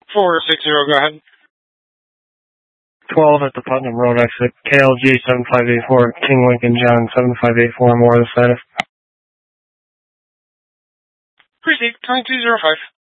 460, go ahead. 12 at the Putnam Road exit. KLG 7584, King Lincoln John 7584, more of the status. Proceed, 2205.